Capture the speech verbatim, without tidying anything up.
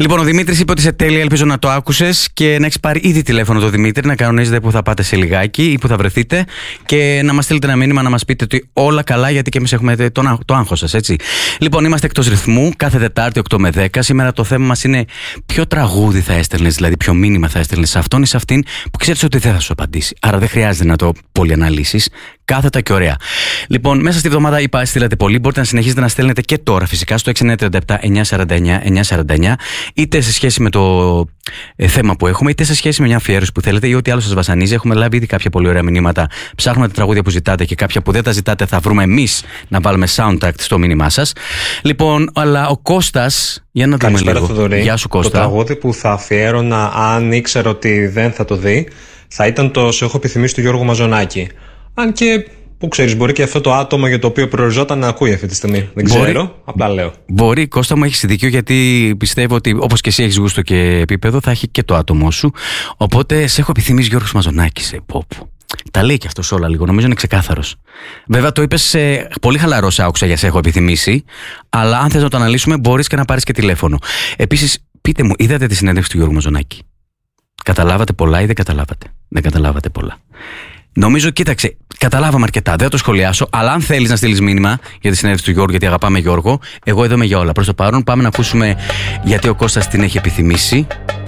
Λοιπόν, ο Δημήτρης είπε ότι είσαι τέλεια, ελπίζω να το άκουσες και να έχεις πάρει ήδη τηλέφωνο το Δημήτρη, να κανονίζετε που θα πάτε σε λιγάκι ή που θα βρεθείτε και να μας στείλετε ένα μήνυμα να μας πείτε ότι όλα καλά, γιατί και εμείς έχουμε το, το άγχος σας, έτσι. Λοιπόν, είμαστε εκτός ρυθμού κάθε Τετάρτη οκτώ με δέκα. Σήμερα το θέμα μας είναι ποιο τραγούδι θα έστελνες, δηλαδή ποιο μήνυμα θα έστελνες σε αυτόν ή σε αυτήν που ξέρεις ότι δεν θα σου απαντήσει. Άρα δεν χρειάζεται να το πολυαναλύσεις. Κάθετα και ωραία. Λοιπόν, μέσα στη εβδομάδα είπα, στείλατε πολύ. Μπορείτε να συνεχίσετε να στέλνετε και τώρα φυσικά στο έξι εννιά τρία επτά εννιά τέσσερα εννιά εννιά τέσσερα εννιά, είτε σε σχέση με το ε, θέμα που έχουμε, είτε σε σχέση με μια αφιέρωση που θέλετε ή ό,τι άλλο σας βασανίζει. Έχουμε λάβει ήδη κάποια πολύ ωραία μηνύματα. Ψάχνουμε τα τραγούδια που ζητάτε και κάποια που δεν τα ζητάτε θα βρούμε εμείς να βάλουμε soundtrack στο μήνυμά σας. Λοιπόν, αλλά ο Κώστας, για να δούμε λίγο. Θοδωρή. Γεια σου, Κώστα. Το τραγούδι που θα αφιέρωνα, αν ήξερα ότι δεν θα το δει, θα ήταν το «Σε έχω επιθυμήσει» του Γιώργου Μαζονάκη. Αν και, που ξέρεις, μπορεί και αυτό το άτομο για το οποίο προοριζόταν να ακούει αυτή τη στιγμή. Δεν μπορεί, ξέρω, απλά λέω. Μπορεί, Κώστα μου, έχεις δίκιο, γιατί πιστεύω ότι όπως και εσύ έχεις γούστο και επίπεδο, θα έχει και το άτομό σου. Οπότε σε έχω επιθυμήσει Γιώργος Μαζονάκης. Ε, πω, πω. Τα λέει και αυτός όλα λίγο, νομίζω είναι ξεκάθαρος. Βέβαια το είπες ε, πολύ χαλαρό, σε άκουσα για σε έχω επιθυμήσει, αλλά αν θες να το αναλύσουμε, μπορείς και να πάρεις και τηλέφωνο. Επίσης, πείτε μου, είδατε τη συνέντευξη του Γιώργου Μαζονάκη? Καταλάβατε πολλά ή δεν καταλάβατε? Δεν καταλάβατε πολλά. Νομίζω, κοίταξε, καταλάβαμε αρκετά. Δεν θα το σχολιάσω, αλλά αν θέλεις να στείλεις μήνυμα για τη συνέντευξη του Γιώργου, γιατί αγαπάμε Γιώργο, εγώ εδώ είμαι για όλα. Προς το παρόν, πάμε να ακούσουμε γιατί ο Κώστας την έχει επιθυμήσει.